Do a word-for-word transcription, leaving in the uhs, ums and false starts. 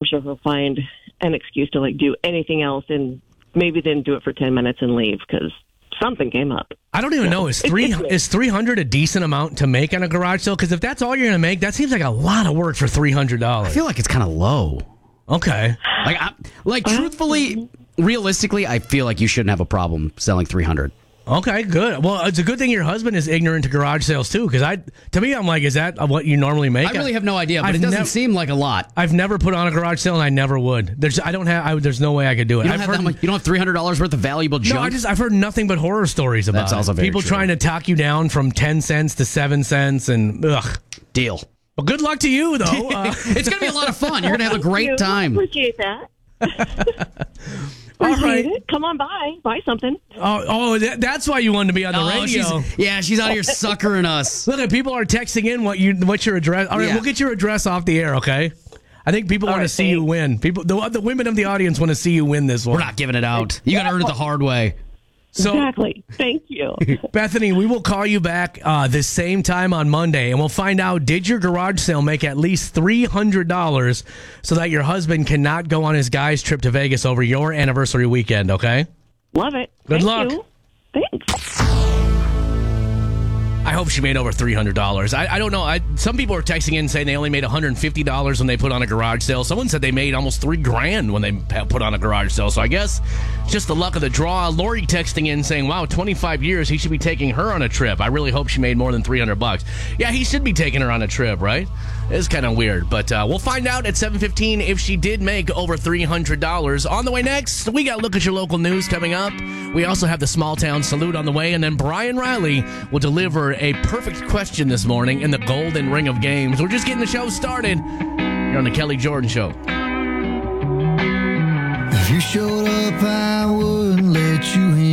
sure he'll find an excuse to like do anything else, and maybe then do it for ten minutes and leave because something came up. I don't even so, know. Is three is three hundred a decent amount to make on a garage sale? Because if that's all you're going to make, that seems like a lot of work for three hundred dollars. I feel like it's kind of low. Okay. Like, I, like truthfully, realistically, I feel like you shouldn't have a problem selling three hundred. Okay, good. Well, it's a good thing your husband is ignorant to garage sales too, because I, to me, I'm like, is that what you normally make? I really have no idea, but I've it doesn't nev- seem like a lot. I've never put on a garage sale, and I never would. There's, I don't have. I, there's no way I could do it. You don't, I've have, heard, that much, you don't have three hundred dollars worth of valuable junk? No, I just I've heard nothing but horror stories about That's also it. very People true. trying to talk you down from ten cents to seven cents, and ugh. Deal. Well, good luck to you, though. Uh, it's going to be a lot of fun. You're going to have a great Thank you. time. Appreciate that. all Appreciate right. it. Come on by. Buy something. Oh, oh that, that's why you wanted to be on the Oh, radio. she's, yeah, she's out here suckering us. Look, at people are texting in what you what's your address. All right, Yeah. we'll get your address off the air, okay? I think people All want to right, see you thanks. win. People, the, the women of the audience want to see you win this one. We're not giving it out. You got to earn it the hard way. So, Exactly. Thank you. Bethany, we will call you back uh, the same time on Monday, and we'll find out, did your garage sale make at least three hundred dollars so that your husband cannot go on his guy's trip to Vegas over your anniversary weekend, okay? Love it. Good Thank luck. You. Thanks. I hope she made over three hundred dollars. I, I don't know. I, some people are texting in saying they only made one hundred fifty dollars when they put on a garage sale. Someone said they made almost three grand when they put on a garage sale. So I guess it's just the luck of the draw. Lori texting in saying, wow, twenty-five years, he should be taking her on a trip. I really hope she made more than three hundred bucks. Yeah, he should be taking her on a trip, right? It's kind of weird. But uh, we'll find out at seven fifteen if she did make over three hundred dollars. On the way next, we got Look at Your Local News coming up. We also have the Small Town Salute on the way. And then Brian Riley will deliver a perfect question this morning in the Golden Ring of Games. We're just getting the show started here on the Kelly Jordan Show. If you showed up, I wouldn't let you in.